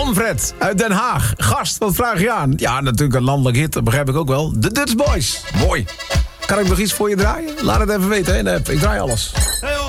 Manfred uit Den Haag. Gast, wat vraag je aan? Ja, natuurlijk een landelijk hit, dat begrijp ik ook wel. De Dutch Boys. Mooi. Kan ik nog iets voor je draaien? Laat het even weten hè, in de app. Ik draai alles. Hey,